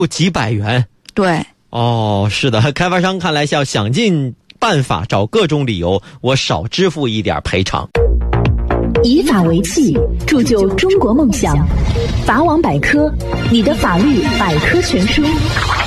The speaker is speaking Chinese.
几百元。 对， 哦，是的，开发商看来是要想尽办法找各种理由，我少支付一点赔偿。 以法为器，铸就中国梦想。法网百科，你的法律百科全书。